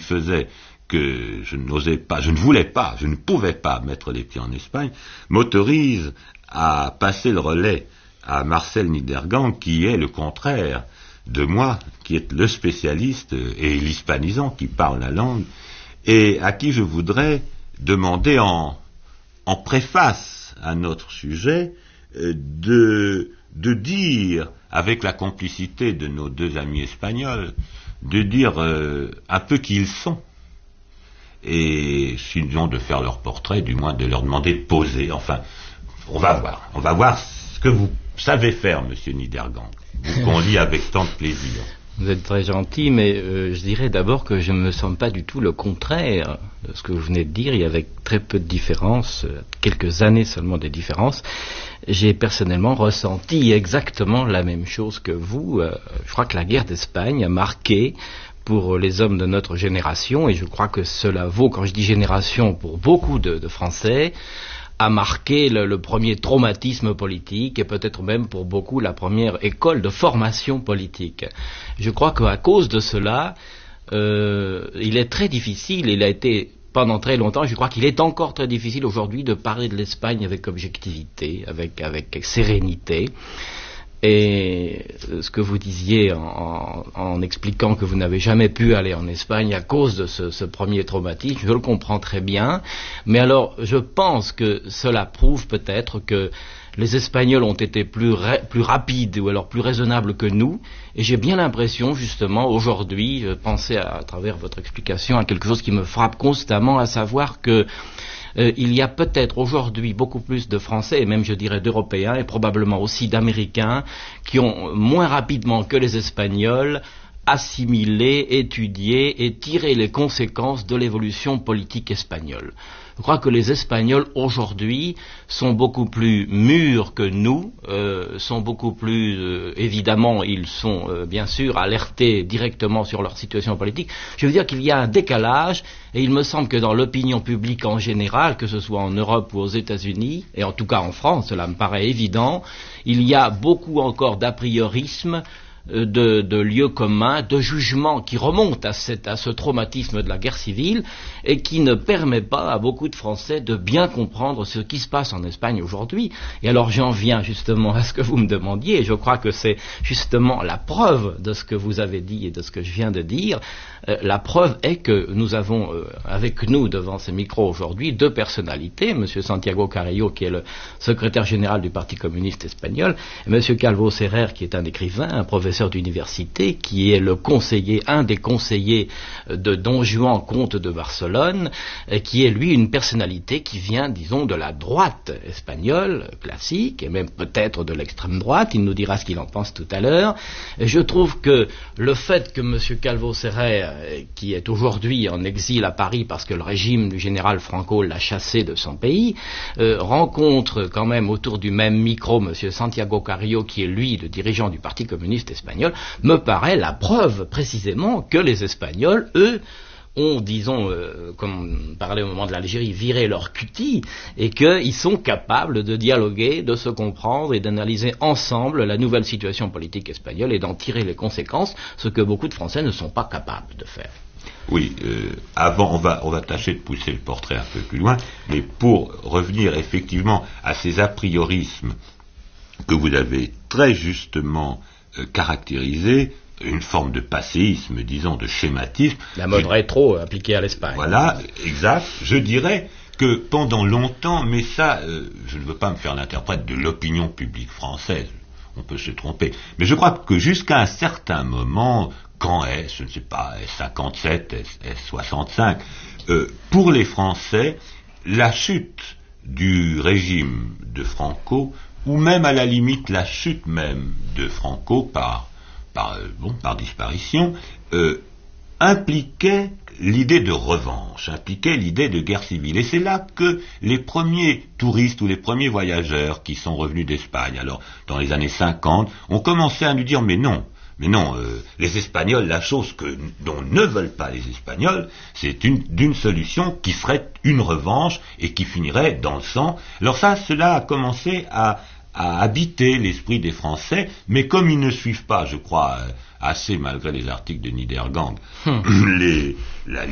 faisait que je n'osais pas, je ne voulais pas, je ne pouvais pas mettre les pieds en Espagne, m'autorise à passer le relais à Marcel Niedergang, qui est le contraire de moi, qui est le spécialiste et l'hispanisant, qui parle la langue, et à qui je voudrais demander en préface à notre sujet de dire, avec la complicité de nos deux amis espagnols, de dire un peu qui ils sont, et sinon de faire leur portrait, du moins de leur demander de poser. Enfin, on va voir ce que vous savez faire, monsieur Niedergang, vous qu'on lit avec tant de plaisir. Vous êtes très gentil, mais je dirais d'abord que je ne me sens pas du tout le contraire de ce que vous venez de dire. Il y avait très peu de différences, quelques années seulement de différences. J'ai personnellement ressenti exactement la même chose que vous. Je crois que la guerre d'Espagne a marqué pour les hommes de notre génération, et je crois que cela vaut, quand je dis génération, pour beaucoup de Français, a marqué le premier traumatisme politique et peut-être même pour beaucoup la première école de formation politique. Je crois qu'à cause de cela, il est très difficile, il a été pendant très longtemps, je crois qu'il est encore très difficile aujourd'hui de parler de l'Espagne avec objectivité, avec sérénité. Et ce que vous disiez en expliquant que vous n'avez jamais pu aller en Espagne à cause de ce premier traumatisme, je le comprends très bien, mais alors je pense que cela prouve peut-être que les Espagnols ont été plus rapides ou alors plus raisonnables que nous, et j'ai bien l'impression justement aujourd'hui, je pensais à travers votre explication à quelque chose qui me frappe constamment, à savoir que il y a peut-être aujourd'hui beaucoup plus de Français, et même je dirais d'Européens, et probablement aussi d'Américains, qui ont moins rapidement que les Espagnols assimilé, étudié et tiré les conséquences de l'évolution politique espagnole. Je crois que les Espagnols aujourd'hui sont beaucoup plus mûrs que nous, sont beaucoup plus, évidemment, ils sont bien sûr alertés directement sur leur situation politique. Je veux dire qu'il y a un décalage, et il me semble que dans l'opinion publique en général, que ce soit en Europe ou aux États-Unis, et en tout cas en France, cela me paraît évident, il y a beaucoup encore d'a priorisme, de lieux communs, de jugements qui remontent à ce traumatisme de la guerre civile et qui ne permet pas à beaucoup de Français de bien comprendre ce qui se passe en Espagne aujourd'hui. Et alors j'en viens justement à ce que vous me demandiez, et je crois que c'est justement la preuve de ce que vous avez dit et de ce que je viens de dire. La preuve est que nous avons avec nous devant ces micros aujourd'hui deux personnalités, M. Santiago Carrillo qui est le secrétaire général du Parti communiste espagnol, et M. Calvo Serrer qui est un écrivain, un professeur d'université, qui est le conseiller, un des conseillers de Don Juan, comte de Barcelone, qui est lui une personnalité qui vient, disons, de la droite espagnole classique, et même peut-être de l'extrême droite, il nous dira ce qu'il en pense tout à l'heure. Et je trouve que le fait que M. Calvo Serrer, qui est aujourd'hui en exil à Paris parce que le régime du général Franco l'a chassé de son pays, rencontre quand même autour du même micro M. Santiago Carrillo, qui est lui le dirigeant du Parti communiste espagnol, me paraît la preuve précisément que les Espagnols, eux, ont, disons, comme on parlait au moment de l'Algérie, viré leur cutie, et qu'ils sont capables de dialoguer, de se comprendre et d'analyser ensemble la nouvelle situation politique espagnole et d'en tirer les conséquences, ce que beaucoup de Français ne sont pas capables de faire. Oui, avant, on va tâcher de pousser le portrait un peu plus loin, mais pour revenir effectivement à ces a priorismes que vous avez très justement caractérisés, une forme de passéisme, disons, de schématisme. La mode rétro appliquée à l'Espagne. Voilà, exact. Je dirais que pendant longtemps, mais ça, je ne veux pas me faire l'interprète de l'opinion publique française, on peut se tromper, mais je crois que jusqu'à un certain moment, quand est-ce, je ne sais pas, est-ce 57, est-ce 65, pour les Français, la chute du régime de Franco, ou même à la limite la chute même de Franco par disparition, impliquait l'idée de revanche, impliquait l'idée de guerre civile. Et c'est là que les premiers touristes ou les premiers voyageurs qui sont revenus d'Espagne, alors dans les années 50, ont commencé à nous dire mais non, les Espagnols, la chose dont ne veulent pas les Espagnols, c'est d'une solution qui serait une revanche et qui finirait dans le sang. Alors cela a commencé à habiter l'esprit des Français, mais comme ils ne suivent pas, je crois, assez malgré les articles de Niedergang,